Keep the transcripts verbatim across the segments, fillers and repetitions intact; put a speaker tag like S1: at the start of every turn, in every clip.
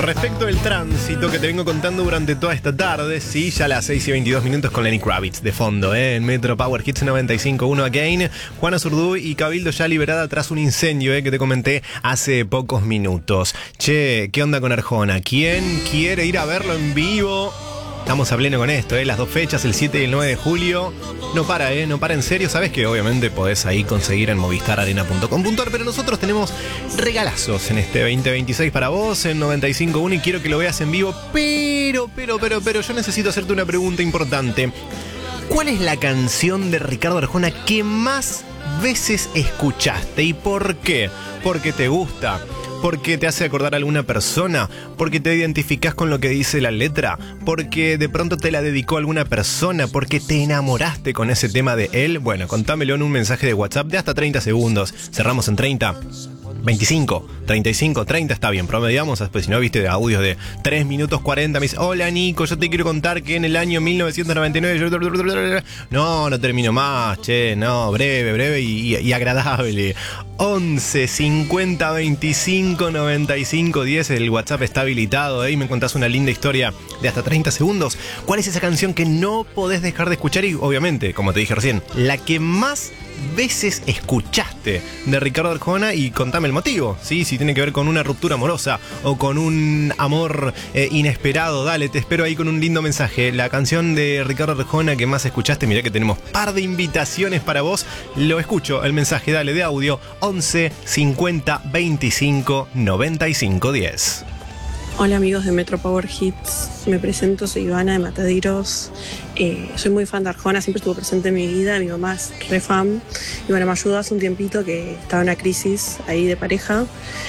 S1: Respecto del tránsito que te vengo contando durante toda esta tarde, sí, ya a las seis y veintidós minutos con Lenny Kravitz de fondo, ¿eh? En Metro Power Hits noventa y cinco punto uno Again, Juana Zurduy y Cabildo ya liberada tras un incendio, ¿eh? Que te comenté hace pocos minutos. Che, ¿qué onda con Arjona? ¿Quién quiere ir a verlo en vivo? Estamos a pleno con esto, ¿eh? Las dos fechas, el siete y el nueve de julio. No para, ¿eh? No para en serio. Sabes que obviamente podés ahí conseguir en movistar arena punto com punto a r, pero nosotros tenemos regalazos en este veinte veintiséis para vos en noventa y cinco punto uno y quiero que lo veas en vivo. Pero, pero, pero, pero yo necesito hacerte una pregunta importante. ¿Cuál es la canción de Ricardo Arjona que más veces escuchaste? ¿Y por qué? ¿Porque te gusta? ¿Porque te hace acordar a alguna persona? ¿Porque te identificás con lo que dice la letra? ¿Porque de pronto te la dedicó alguna persona? ¿Porque te enamoraste con ese tema de él? Bueno, contámelo en un mensaje de WhatsApp de hasta treinta segundos. Cerramos en treinta. veinticinco, treinta y cinco, treinta está bien, promediamos, después si no viste de audios de tres minutos cuarenta, me dice, hola Nico, yo te quiero contar que en el año mil novecientos noventa y nueve yo... No, no termino más, che, no, breve, breve y, y, y agradable. once, cincuenta, veinticinco, noventa y cinco, diez, el WhatsApp está habilitado, ahí ¿eh? Me contás una linda historia de hasta treinta segundos. ¿Cuál es esa canción que no podés dejar de escuchar? Y obviamente, como te dije recién, la que más veces escuchaste de Ricardo Arjona y contame el motivo, ¿sí? Si tiene que ver con una ruptura amorosa o con un amor eh, inesperado, dale, te espero ahí con un lindo mensaje. La canción de Ricardo Arjona que más escuchaste, mirá que tenemos par de invitaciones para vos, lo escucho, el mensaje, dale, de audio, once, cincuenta, veinticinco, noventa y cinco, diez.
S2: Hola amigos de Metro Power Hits, me presento, soy Ivana de Mataderos. Eh, soy muy fan de Arjona, siempre estuvo presente en mi vida, mi mamá es re fan. Y bueno, me ayudó hace un tiempito que estaba en una crisis ahí de pareja.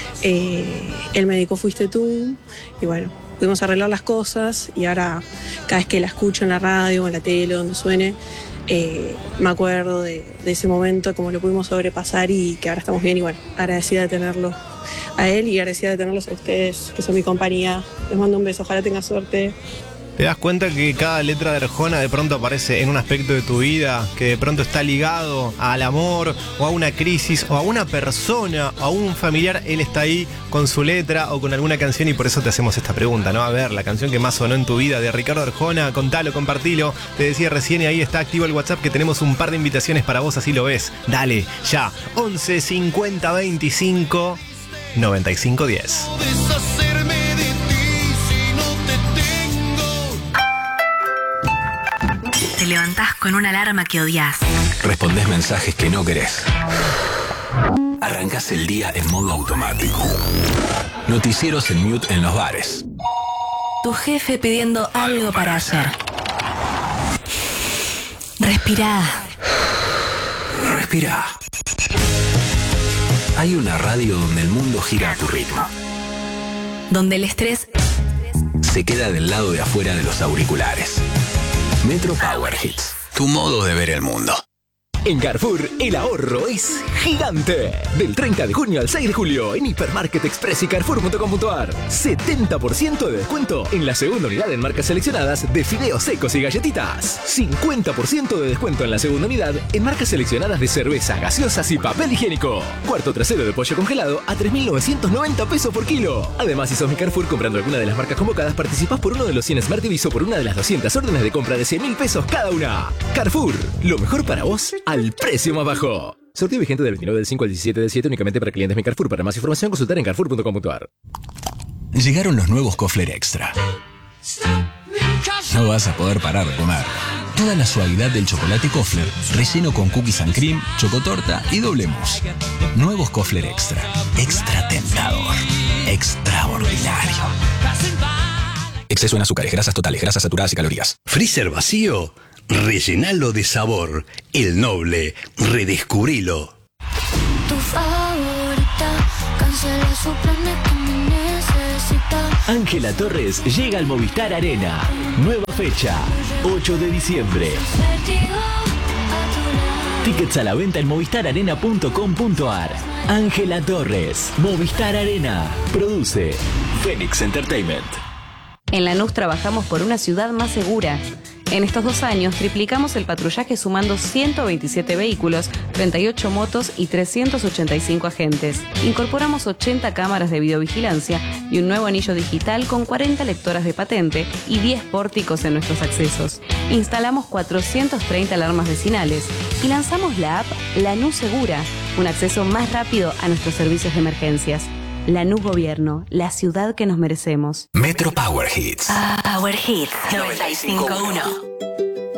S2: Eh, él me dedicó Fuiste Tú y bueno, pudimos arreglar las cosas y ahora cada vez que la escucho en la radio o en la tele, donde suene, eh, me acuerdo de, de ese momento, cómo lo pudimos sobrepasar y que ahora estamos bien y bueno, agradecida de tenerlo a él y agradecida de tenerlos a ustedes, que son mi compañía. Les mando un beso, ojalá tenga suerte.
S1: ¿Te das cuenta que cada letra de Arjona de pronto aparece en un aspecto de tu vida que de pronto está ligado al amor o a una crisis o a una persona o a un familiar? Él está ahí con su letra o con alguna canción y por eso te hacemos esta pregunta, ¿no? A ver, la canción que más sonó en tu vida de Ricardo Arjona, contalo, compartilo. Te decía recién y ahí está activo el WhatsApp que tenemos un par de invitaciones para vos, así lo ves. Dale, ya, once, cincuenta, veinticinco, noventa y cinco, diez.
S3: Te levantás con una alarma que odias.
S4: Respondés mensajes que no querés. Arrancás el día en modo automático. Noticieros en mute en los bares.
S3: Tu jefe pidiendo algo para hacer. Respirá.
S4: Respirá. Hay una radio donde el mundo gira a tu ritmo.
S3: Donde el estrés
S4: se queda del lado de afuera de los auriculares. Metro Power Hits, tu modo de ver el mundo.
S5: En Carrefour, el ahorro es gigante. Del treinta de junio al seis de julio, en Hipermarket Express y Carrefour punto com punto a r. setenta por ciento de descuento en la segunda unidad en marcas seleccionadas de fideos secos y galletitas. cincuenta por ciento de descuento en la segunda unidad en marcas seleccionadas de cerveza, gaseosas y papel higiénico. Cuarto trasero de pollo congelado a tres mil novecientos noventa pesos por kilo. Además, si sos mi Carrefour comprando alguna de las marcas convocadas, participás por uno de los cien Smart T Vs o por una de las doscientas órdenes de compra de cien mil pesos cada una. Carrefour, lo mejor para vos al precio más bajo. Sorteo vigente del veintinueve del cinco al diecisiete del siete únicamente para clientes Mi Carrefour. Para más información consultar en carrefour punto com punto a r.
S4: Llegaron los nuevos Kofler Extra. No vas a poder parar de comer. Toda la suavidad del chocolate Kofler, relleno con cookies and cream, chocotorta y doble mousse. Nuevos Kofler Extra. Extra tentador. Extraordinario. Exceso en azúcares, grasas totales, grasas saturadas y calorías.
S6: Freezer vacío. Rellenalo de sabor. El Noble. Redescubrilo.
S7: Tu favorita. Cancela su planes que me necesita.
S5: Ángela Torres llega al Movistar Arena. Nueva fecha, ocho de diciembre. Tickets a la venta en movistar arena punto com punto a r. Ángela Torres, Movistar Arena. Produce Phoenix Entertainment.
S8: En Lanús trabajamos por una ciudad más segura. En estos dos años triplicamos el patrullaje sumando ciento veintisiete vehículos, treinta y ocho motos y trescientos ochenta y cinco agentes. Incorporamos ochenta cámaras de videovigilancia y un nuevo anillo digital con cuarenta lectoras de patente y diez pórticos en nuestros accesos. Instalamos cuatrocientas treinta alarmas vecinales y lanzamos la app La N U Segura, un acceso más rápido a nuestros servicios de emergencias. La N U Gobierno, la ciudad que nos merecemos.
S4: Metro Power Hits.
S3: Power Hits noventa y cinco punto uno.